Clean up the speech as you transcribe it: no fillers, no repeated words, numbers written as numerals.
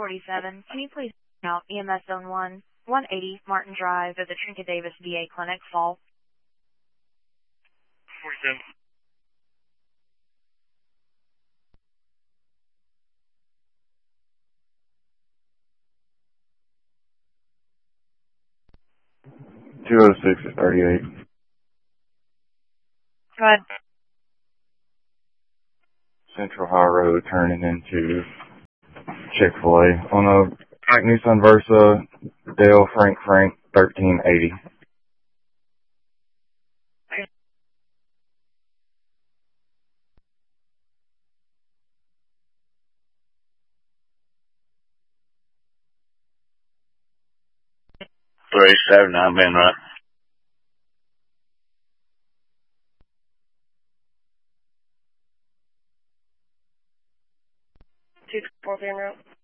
247. Can you please out EMS Zone 1, 180 Martin Drive at the Trinket Davis VA Clinic, Fall? 47. $206 at 38. Go ahead. Central High Road turning into Chick-fil-A on a Black Nissan Versa, Dale Frank 1380. I'm in right. 244 Van Route.